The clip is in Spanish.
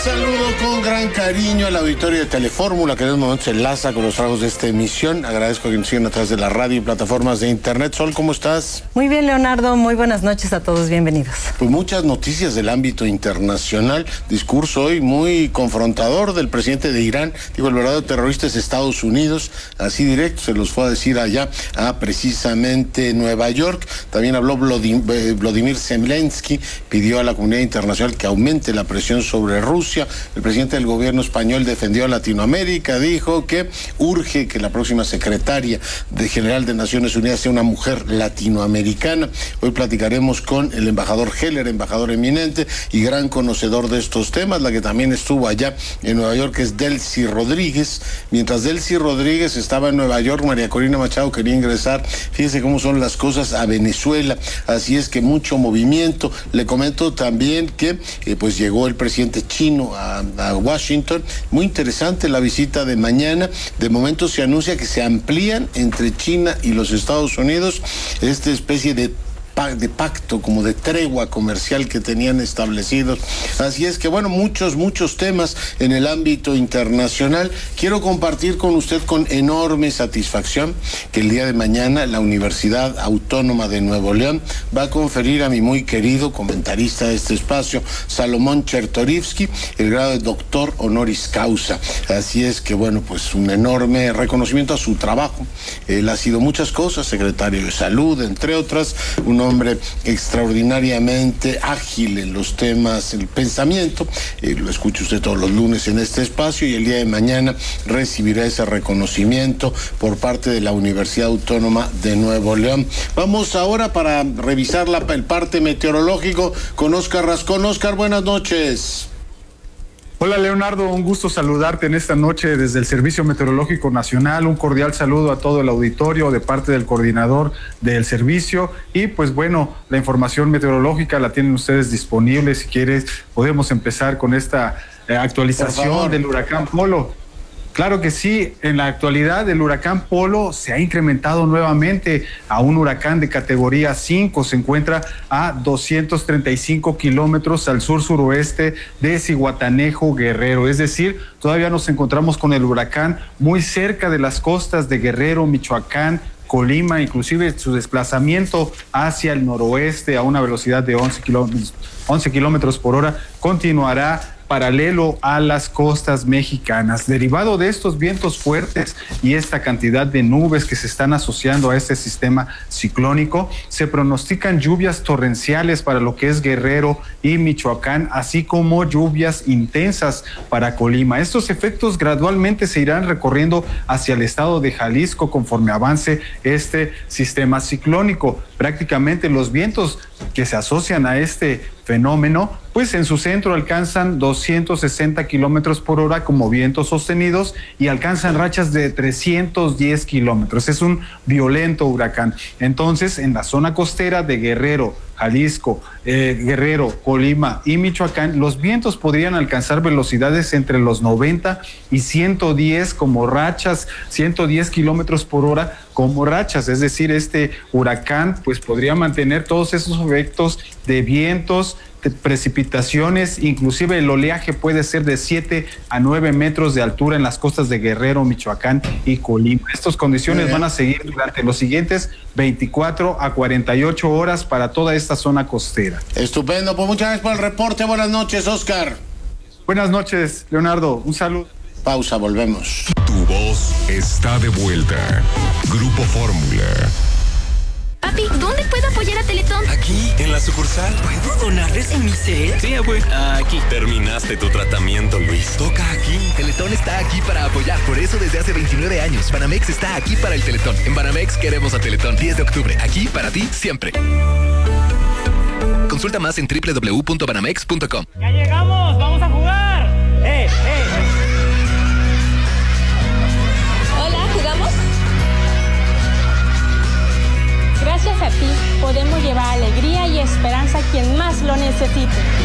Saludo con gran cariño al auditorio de Telefórmula, que en este momento se enlaza con los tragos de esta emisión. Agradezco que nos sigan a través de la radio y plataformas de internet. Sol, ¿cómo estás? Muy bien, Leonardo. Muy buenas noches a todos. Bienvenidos. Pues muchas noticias del ámbito internacional. Discurso hoy muy confrontador del presidente de Irán. Digo, el verdadero terrorista es Estados Unidos. Así directo se los fue a decir allá a precisamente Nueva York. También habló Vladimir Zelensky. Pidió a la comunidad internacional que aumente la presión sobre Rusia. El presidente del gobierno español defendió a Latinoamérica, dijo que urge que la próxima secretaria general de Naciones Unidas sea una mujer latinoamericana. Hoy platicaremos con el embajador Heller, embajador eminente y gran conocedor de estos temas. La que también estuvo allá en Nueva York es Delcy Rodríguez. Mientras Delcy Rodríguez estaba en Nueva York, María Corina Machado quería ingresar. Fíjese cómo son las cosas a Venezuela. Así es que mucho movimiento. Le comento también que pues llegó el presidente chino a Washington. Muy interesante la visita de mañana. De momento se anuncia que se amplían entre China y los Estados Unidos esta especie de pacto, como de tregua comercial que tenían establecidos. Así es que, bueno, muchos temas en el ámbito internacional. Quiero compartir con usted con enorme satisfacción que el día de mañana la Universidad Autónoma de Nuevo León va a conferir a mi muy querido comentarista de este espacio, Salomón Chertorivsky, el grado de doctor honoris causa. Así es que, bueno, pues un enorme reconocimiento a su trabajo. Él ha sido muchas cosas, secretario de Salud, entre otras, un hombre extraordinariamente ágil en los temas, el pensamiento. Lo escucha usted todos los lunes en este espacio y el día de mañana recibirá ese reconocimiento por parte de la Universidad Autónoma de Nuevo León. Vamos ahora para revisar el parte meteorológico con Oscar Rascón. Oscar, buenas noches. Hola Leonardo, un gusto saludarte en esta noche desde el Servicio Meteorológico Nacional. Un cordial saludo a todo el auditorio de parte del coordinador del servicio. Y pues bueno, la información meteorológica la tienen ustedes disponible. Si quieres, podemos empezar con esta actualización del huracán Polo. Claro que sí, en la actualidad el huracán Polo se ha incrementado nuevamente a un huracán de categoría 5, se encuentra a 235 kilómetros al sur-suroeste de Zihuatanejo, Guerrero, es decir, todavía nos encontramos con el huracán muy cerca de las costas de Guerrero, Michoacán, Colima, inclusive su desplazamiento hacia el noroeste a una velocidad de 11 kilómetros por hora continuará paralelo a las costas mexicanas. Derivado de estos vientos fuertes y esta cantidad de nubes que se están asociando a este sistema ciclónico, se pronostican lluvias torrenciales para lo que es Guerrero y Michoacán, así como lluvias intensas para Colima. Estos efectos gradualmente se irán recorriendo hacia el estado de Jalisco conforme avance este sistema ciclónico. Prácticamente los vientos que se asocian a este fenómeno, pues en su centro alcanzan 260 kilómetros por hora como vientos sostenidos y alcanzan rachas de 310 kilómetros. Es un violento huracán. Entonces, en la zona costera de Guerrero, Jalisco, Guerrero, Colima y Michoacán, los vientos podrían alcanzar velocidades entre los 90 y 110 como rachas, 110 kilómetros por hora como rachas, es decir, este huracán pues podría mantener todos esos efectos de vientos, de precipitaciones, inclusive el oleaje puede ser de 7 a 9 metros de altura en las costas de Guerrero, Michoacán y Colima. Estas condiciones van a seguir durante los siguientes 24 a 48 horas para toda esta zona costera. Estupendo, pues muchas gracias por el reporte. Buenas noches, Oscar. Buenas noches, Leonardo. Un saludo. Pausa, volvemos. Tu voz está de vuelta. Grupo Fórmula. Papi, ¿dónde puedo apoyar a Teletón? Aquí, en la sucursal. ¿Puedo donarles en mi set? Sí, abue. Aquí. Terminaste tu tratamiento, Luis. Toca aquí. Teletón está aquí para apoyar. Por eso desde hace 29 años, Banamex está aquí para el Teletón. En Banamex queremos a Teletón. 10 de octubre. Aquí para ti, siempre. Consulta más en www.banamex.com. ¡Ya llegamos! ¡Vamos a jugar! Hola, ¿jugamos? Gracias a ti podemos llevar alegría y esperanza a quien más lo necesite.